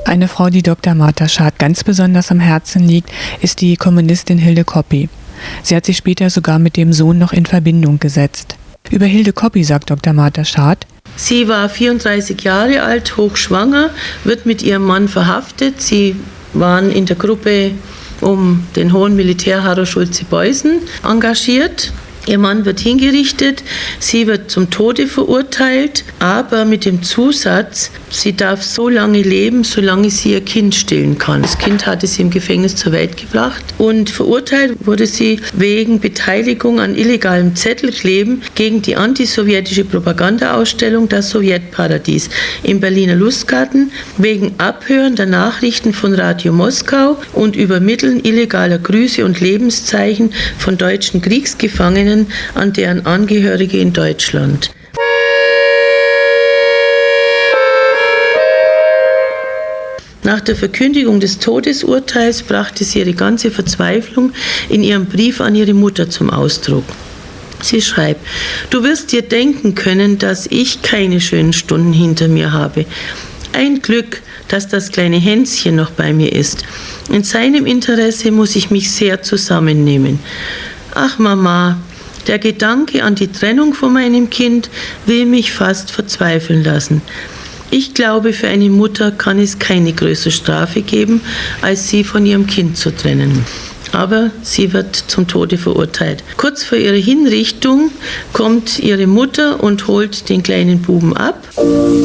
Eine Frau, die Dr. Martha Schad ganz besonders am Herzen liegt, ist die Kommunistin Hilde Coppi. Sie hat sich später sogar mit dem Sohn noch in Verbindung gesetzt. Über Hilde Coppi sagt Dr. Martha Schad: Sie war 34 Jahre alt, hochschwanger, wird mit ihrem Mann verhaftet. Sie waren in der Gruppe um den Hohen Militärharrer Schulze-Beusen engagiert. Ihr Mann wird hingerichtet, sie wird zum Tode verurteilt, aber mit dem Zusatz, sie darf so lange leben, solange sie ihr Kind stillen kann. Das Kind hatte sie im Gefängnis zur Welt gebracht und verurteilt wurde sie wegen Beteiligung an illegalem Zettelkleben gegen die antisowjetische Propagandaausstellung Das Sowjetparadies im Berliner Lustgarten, wegen Abhören der Nachrichten von Radio Moskau und Übermitteln illegaler Grüße und Lebenszeichen von deutschen Kriegsgefangenen an deren Angehörige in Deutschland. Nach der Verkündigung des Todesurteils brachte sie ihre ganze Verzweiflung in ihrem Brief an ihre Mutter zum Ausdruck. Sie schreibt: Du wirst dir denken können, dass ich keine schönen Stunden hinter mir habe. Ein Glück, dass das kleine Hänschen noch bei mir ist. In seinem Interesse muss ich mich sehr zusammennehmen. Ach Mama, der Gedanke an die Trennung von meinem Kind will mich fast verzweifeln lassen. Ich glaube, für eine Mutter kann es keine größere Strafe geben, als sie von ihrem Kind zu trennen. Aber sie wird zum Tode verurteilt. Kurz vor ihrer Hinrichtung kommt ihre Mutter und holt den kleinen Buben ab.